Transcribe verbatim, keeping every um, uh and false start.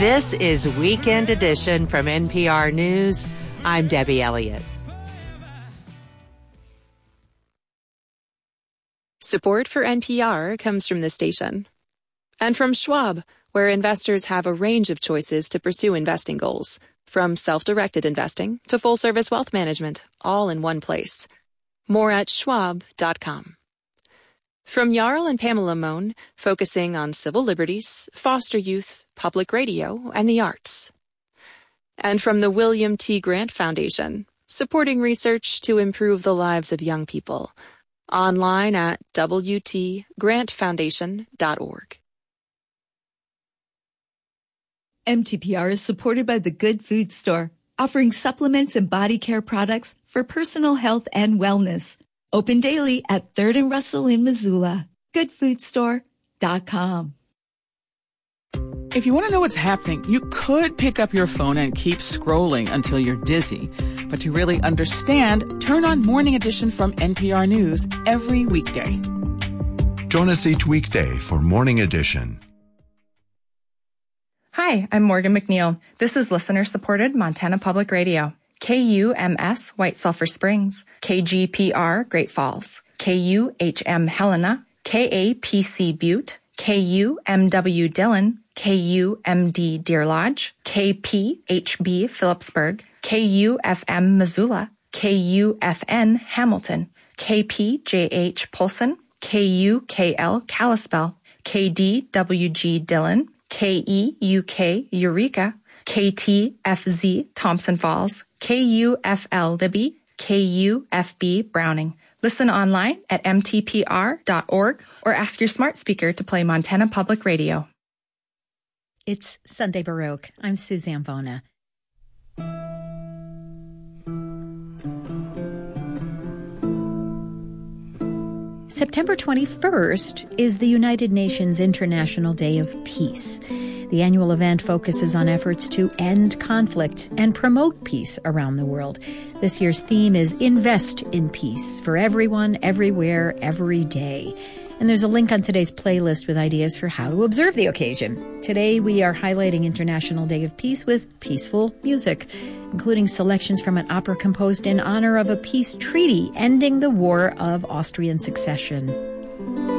This is Weekend Edition from N P R News. I'm Debbie Elliott. Support for N P R comes from this station. And from Schwab, where investors have a range of choices to pursue investing goals, from self-directed investing to full-service wealth management, all in one place. More at schwab dot com. From Jarl and Pamela Mohn, focusing on civil liberties, foster youth, public radio, and the arts. And from the William T. Grant Foundation, supporting research to improve the lives of young people. Online at w t grant foundation dot org. M T P R is supported by the Good Food Store, offering supplements and body care products for personal health and wellness. Open daily at third and Russell in Missoula. good food store dot com. If you want to know what's happening, you could pick up your phone and keep scrolling until you're dizzy. But to really understand, turn on Morning Edition from N P R News every weekday. Join us each weekday for Morning Edition. Hi, I'm Morgan McNeil. This is listener-supported Montana Public Radio. K U M S White Sulphur Springs, K G P R Great Falls, K U H M Helena, K A P C Butte, K U M W Dillon, K U M D Deer Lodge, K P H B Phillipsburg, K U F M Missoula, K U F N Hamilton, K P J H Polson, K U K L Kalispell, K D W G Dillon, K E U K Eureka, K T F Z Thompson Falls, K U F L Libby, K U F B Browning. Listen online at m t p r dot org or ask your smart speaker to play Montana Public Radio. It's Sunday Baroque. I'm Suzanne Bona. September twenty-first is the United Nations International Day of Peace. The annual event focuses on efforts to end conflict and promote peace around the world. This year's theme is Invest in Peace for everyone, everywhere, every day. And there's a link on today's playlist with ideas for how to observe the occasion. Today we are highlighting International Day of Peace with peaceful music, including selections from an opera composed in honor of a peace treaty ending the War of Austrian Succession.